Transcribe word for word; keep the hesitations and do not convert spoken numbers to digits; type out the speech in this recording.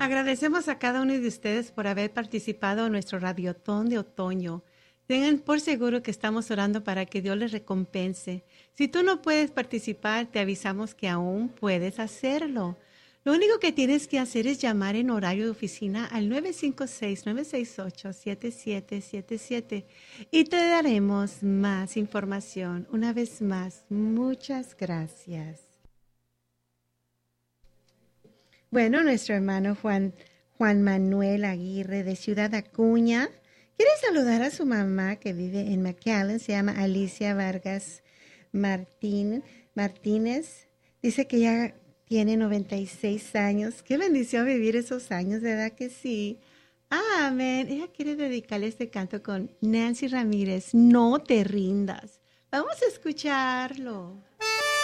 Agradecemos a cada uno de ustedes por haber participado en nuestro Radiotón de Otoño. Tengan por seguro que estamos orando para que Dios les recompense. Si tú no puedes participar, te avisamos que aún puedes hacerlo. Lo único que tienes que hacer es llamar en horario de oficina al nueve cinco seis, nueve seis ocho, siete siete siete siete y te daremos más información. Una vez más, muchas gracias. Bueno, nuestro hermano Juan, Juan Manuel Aguirre de Ciudad Acuña quiere saludar a su mamá que vive en McAllen, se llama Alicia Vargas Martín, Martínez. Dice que ya tiene noventa y seis años. Qué bendición vivir esos años, ¿verdad que sí? Amén. Ella quiere dedicarle este canto con Nancy Ramírez. No te rindas. Vamos a escucharlo.